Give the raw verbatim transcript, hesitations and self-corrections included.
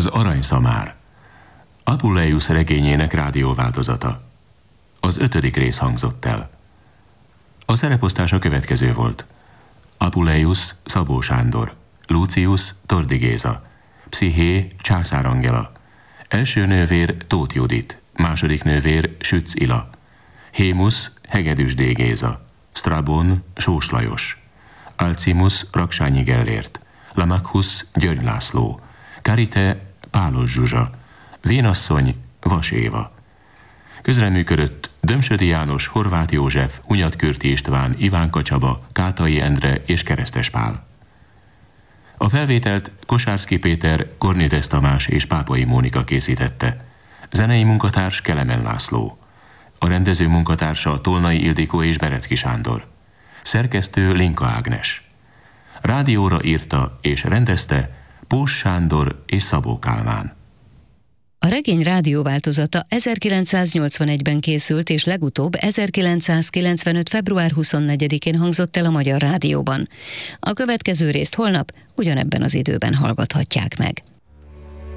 Az aranyszamár. Apuleius regényének rádióváltozata. Az ötödik rész hangzott el. A szereposztás a következő volt. Apuleius Szabó Sándor, Lucius Tordi Géza, Psziché Császár Angela, első nővér Tóth Judit, második nővér Sütz Ila, Hémus Hegedűs D. Géza, Strabon Sós Lajos, Alcimus Raksányi Gellért, Lamachus György László, Karite Pálos Zsuzsa, Vénasszony Vas Éva. Közreműködött Dömsödi János, Horváth József, Hunyatkürti István, Ivánka Csaba, Kátai Endre és Keresztes Pál. A felvételt Kosárszky Péter, Kornétes Tamás és Pápai Mónika készítette. Zenei munkatárs Kelemen László. A rendező munkatársa Tolnai Ildikó és Berecki Sándor. Szerkesztő Linka Ágnes. Rádióra írta és rendezte Pós Sándor és Szabó Kálmán. A regény rádióváltozata ezerkilencszáznyolcvanegyben készült, és legutóbb ezerkilencszázkilencvenöt. február huszonnegyedikén hangzott el a Magyar Rádióban. A következő részt holnap ugyanebben az időben hallgathatják meg.